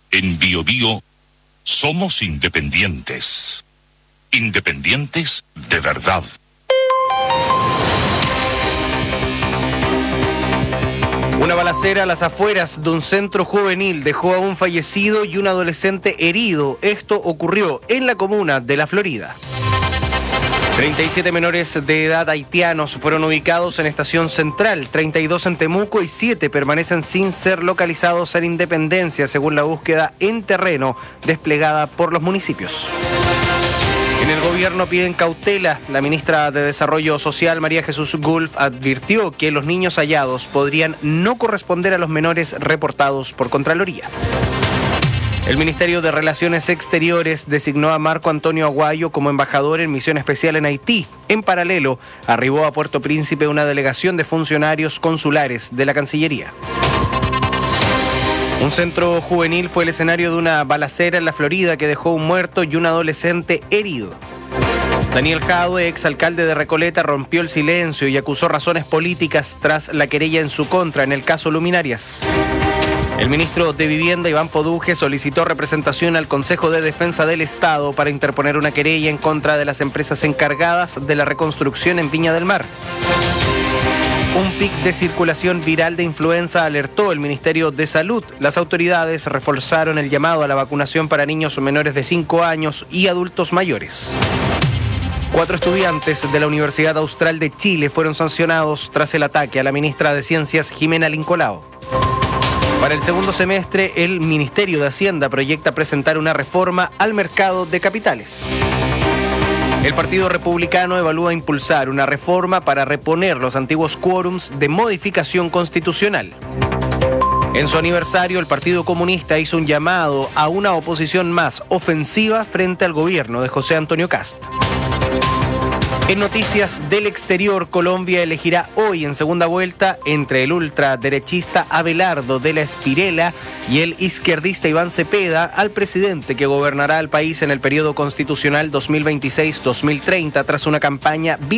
En BioBio somos independientes. Independientes de verdad. Una balacera a las afueras de un centro juvenil dejó a un fallecido y un adolescente herido. Esto ocurrió en la comuna de La Florida. 37 menores de edad haitianos fueron ubicados en Estación Central, 32 en Temuco y 7 permanecen sin ser localizados en Independencia, según la búsqueda en terreno desplegada por los municipios. En el gobierno piden cautela. La ministra de Desarrollo Social, María Jesús Gulf, advirtió que los niños hallados podrían no corresponder a los menores reportados por Contraloría. El Ministerio de Relaciones Exteriores designó a Marco Antonio Aguayo como embajador en misión especial en Haití. En paralelo, arribó a Puerto Príncipe una delegación de funcionarios consulares de la Cancillería. Un centro juvenil fue el escenario de una balacera en La Florida que dejó un muerto y un adolescente herido. Daniel Jadue, exalcalde de Recoleta, rompió el silencio y acusó razones políticas tras la querella en su contra en el caso Luminarias. El ministro de Vivienda, Iván Poduje, solicitó representación al Consejo de Defensa del Estado para interponer una querella en contra de las empresas encargadas de la reconstrucción en Viña del Mar. Un pic de circulación viral de influenza alertó el Ministerio de Salud. Las autoridades reforzaron el llamado a la vacunación para niños menores de 5 años y adultos mayores. 4 estudiantes de la Universidad Austral de Chile fueron sancionados tras el ataque a la ministra de Ciencias, Jimena Lincolao. Para el segundo semestre, el Ministerio de Hacienda proyecta presentar una reforma al mercado de capitales. El Partido Republicano evalúa impulsar una reforma para reponer los antiguos quórums de modificación constitucional. En su aniversario, el Partido Comunista hizo un llamado a una oposición más ofensiva frente al gobierno de José Antonio Kast. En noticias del exterior, Colombia elegirá hoy en segunda vuelta entre el ultraderechista Abelardo de la Espriella y el izquierdista Iván Cepeda al presidente que gobernará el país en el periodo constitucional 2026-2030 tras una campaña